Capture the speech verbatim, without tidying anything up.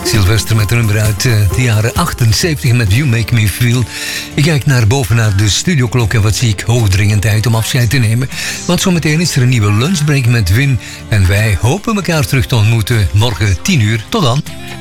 Sylvester met een nummer uit uh, de jaren achtenzeventig met You Make Me Feel. Ik kijk naar boven naar de studioklok en wat zie ik? Hoogdringend tijd om afscheid te nemen. Want zometeen is er een nieuwe lunchbreak met Win. En wij hopen elkaar terug te ontmoeten morgen tien uur. Tot dan.